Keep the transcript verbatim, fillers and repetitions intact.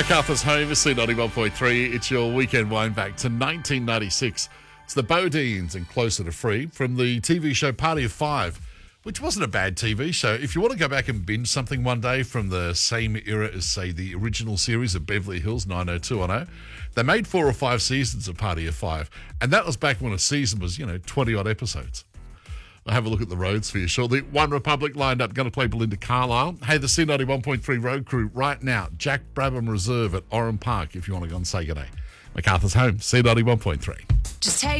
MacArthur's Home is C ninety-one point three. It's your weekend wind back to nineteen ninety-six. It's the Bodines and Closer to Free from the T V show Party of Five, which wasn't a bad T V show. If you want to go back and binge something one day from the same era as, say, the original series of Beverly Hills nine oh two one oh, they made four or five seasons of Party of Five, and that was back when a season was, you know, twenty-odd episodes. I'll have a look at the roads for you shortly. One Republic lined up, going to play Belinda Carlisle. Hey, the C ninety-one point three road crew right now, Jack Brabham Reserve at Oran Park if you want to go and say good day. MacArthur's Home, C ninety-one point three. Just take